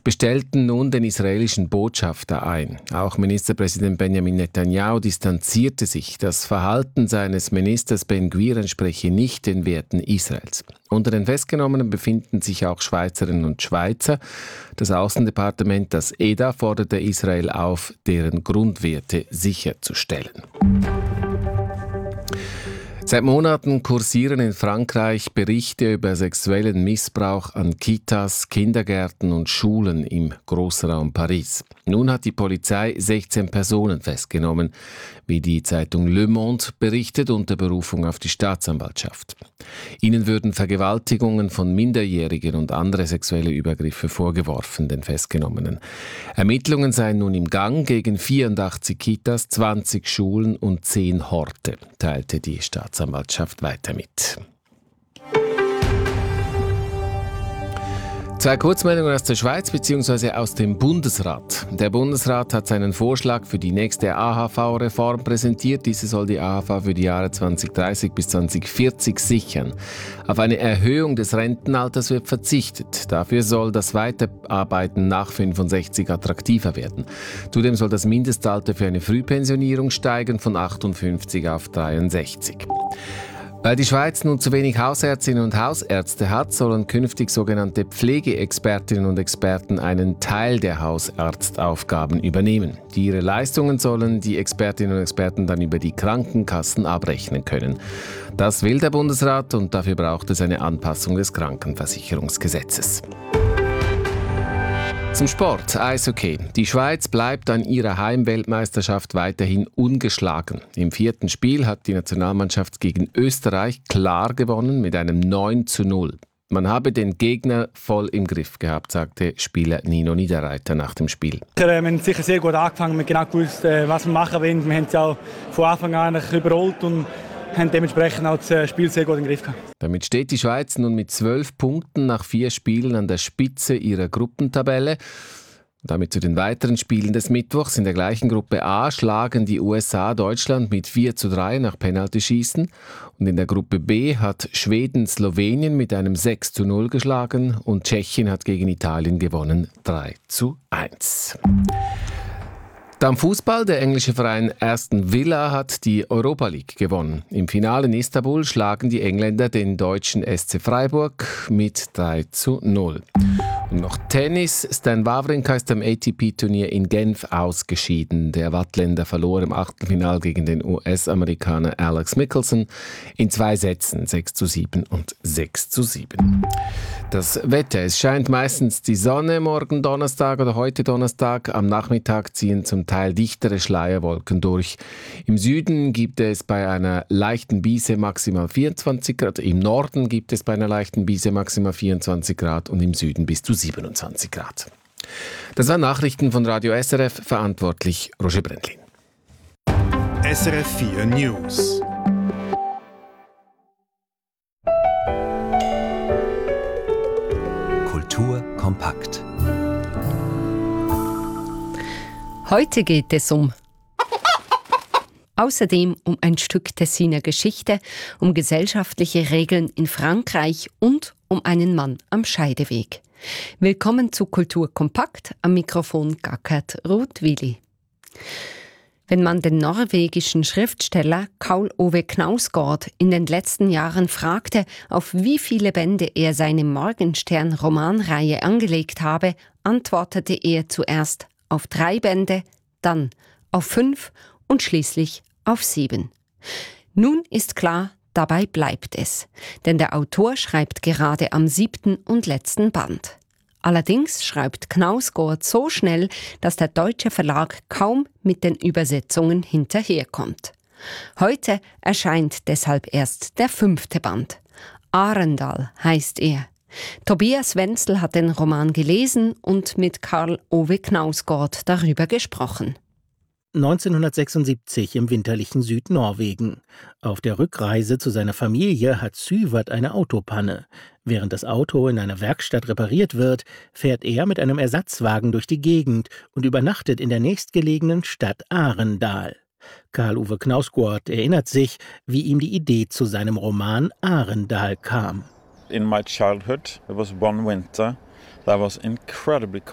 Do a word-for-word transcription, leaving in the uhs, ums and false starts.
bestellten nun den israelischen Botschafter ein. Auch Ministerpräsident Benjamin Netanyahu distanzierte sich. Das Verhalten seines Ministers Ben Gvir entspreche nicht den Werten Israels. Unter den Festgenommenen befinden sich auch Schweizerinnen und Schweizer. Das Außendepartement, das E D A, forderte Israel auf, deren Grundwerte sicherzustellen. Seit Monaten kursieren in Frankreich Berichte über sexuellen Missbrauch an Kitas, Kindergärten und Schulen im Grossraum Paris. Nun hat die Polizei sechzehn Personen festgenommen, wie die Zeitung Le Monde berichtet, unter Berufung auf die Staatsanwaltschaft. Ihnen würden Vergewaltigungen von Minderjährigen und andere sexuelle Übergriffe vorgeworfen, den Festgenommenen. Ermittlungen seien nun im Gang gegen vierundachtzig Kitas, zwanzig Schulen und zehn Horte, teilte die Staatsanwaltschaft weiter mit. Zwei Kurzmeldungen aus der Schweiz bzw. aus dem Bundesrat. Der Bundesrat hat seinen Vorschlag für die nächste A H V-Reform präsentiert. Diese soll die A H V für die Jahre zweitausenddreißig bis zweitausendvierzig sichern. Auf eine Erhöhung des Rentenalters wird verzichtet. Dafür soll das Weiterarbeiten nach fünfundsechzig attraktiver werden. Zudem soll das Mindestalter für eine Frühpensionierung steigen von achtundfünfzig auf dreiundsechzig. Weil die Schweiz nun zu wenig Hausärztinnen und Hausärzte hat, sollen künftig sogenannte Pflegeexpertinnen und Experten einen Teil der Hausarztaufgaben übernehmen. Die ihre Leistungen sollen die Expertinnen und Experten dann über die Krankenkassen abrechnen können. Das will der Bundesrat und dafür braucht es eine Anpassung des Krankenversicherungsgesetzes. Zum Sport, Eishockey. Die Schweiz bleibt an ihrer Heimweltmeisterschaft weiterhin ungeschlagen. Im vierten Spiel hat die Nationalmannschaft gegen Österreich klar gewonnen mit einem neun zu null. Man habe den Gegner voll im Griff gehabt, sagte Spieler Nino Niederreiter nach dem Spiel. Wir haben sicher sehr gut angefangen, wir haben genau gewusst, was wir machen wollen. Wir haben es auch von Anfang an überrollt und haben dementsprechend auch das Spiel sehr gut im Griff gehabt. Damit steht die Schweiz nun mit zwölf Punkten nach vier Spielen an der Spitze ihrer Gruppentabelle. Damit zu den weiteren Spielen des Mittwochs. In der gleichen Gruppe A schlagen die U S A Deutschland mit vier zu drei nach Penaltyschießen. Und in der Gruppe B hat Schweden Slowenien mit einem sechs zu null geschlagen und Tschechien hat gegen Italien gewonnen drei zu eins. Dann Fußball. Der englische Verein Aston Villa hat die Europa League gewonnen. Im Finale in Istanbul schlagen die Engländer den deutschen S C Freiburg mit drei zu null. Und noch Tennis. Stan Wawrinka ist am A T P-Turnier in Genf ausgeschieden. Der Wattländer verlor im Achtelfinale gegen den U S-Amerikaner Alex Michelson in zwei Sätzen, sechs zu sieben und sechs zu sieben. Das Wetter. Es scheint meistens die Sonne morgen Donnerstag oder heute Donnerstag. Am Nachmittag ziehen zum Teil dichtere Schleierwolken durch. Im Süden gibt es bei einer leichten Brise maximal vierundzwanzig Grad. Im Norden gibt es bei einer leichten Brise maximal vierundzwanzig Grad und im Süden bis zu siebenundzwanzig Grad. Das waren Nachrichten von Radio S R F, verantwortlich Roger Brendlin. S R F vier News. Kultur kompakt. Heute geht es um außerdem um ein Stück Tessiner Geschichte, um gesellschaftliche Regeln in Frankreich und um einen Mann am Scheideweg. Willkommen zu Kultur kompakt, am Mikrofon Gackert Rothwili. Wenn man den norwegischen Schriftsteller Karl Ove Knausgård in den letzten Jahren fragte, auf wie viele Bände er seine Morgenstern-Romanreihe angelegt habe, antwortete er zuerst auf drei Bände, dann auf fünf und schließlich auf sieben. Nun ist klar, dabei bleibt es, denn der Autor schreibt gerade am siebten und letzten Band. Allerdings schreibt Knausgård so schnell, dass der deutsche Verlag kaum mit den Übersetzungen hinterherkommt. Heute erscheint deshalb erst der fünfte Band. Arendal heißt er. Tobias Wenzel hat den Roman gelesen und mit Karl Ove Knausgård darüber gesprochen. neunzehnhundertsechsundsiebzig im winterlichen Südnorwegen. Auf der Rückreise zu seiner Familie hat Syvert eine Autopanne. Während das Auto in einer Werkstatt repariert wird, fährt er mit einem Ersatzwagen durch die Gegend und übernachtet in der nächstgelegenen Stadt Arendal. Karl Ove Knausgård erinnert sich, wie ihm die Idee zu seinem Roman Arendal kam. In my childhood, there was one winter that was incredibly